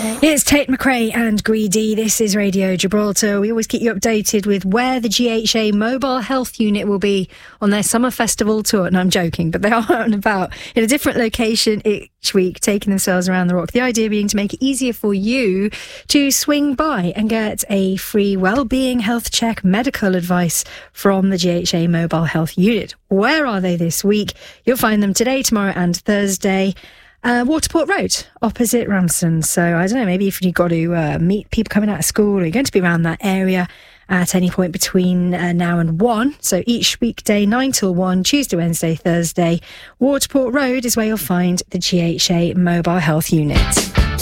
It's Tate McRae and Greedy. This is Radio Gibraltar. We always keep you updated with where the GHA Mobile Health Unit will be on their summer festival tour. No, I'm joking, but they are out and about in a different location each week, taking themselves around the rock. The idea being to make it easier for you to swing by and get a free wellbeing health check medical advice from the GHA Mobile Health Unit. Where are they this week? You'll find them today, tomorrow and Thursday. Waterport Road, opposite Ramsden. So, I don't know, maybe if you've got to meet people coming out of school, or you're going to be around that area at any point between now and 1. So, each weekday, 9 till 1, Tuesday, Wednesday, Thursday, Waterport Road is where you'll find the GHA Mobile Health Unit.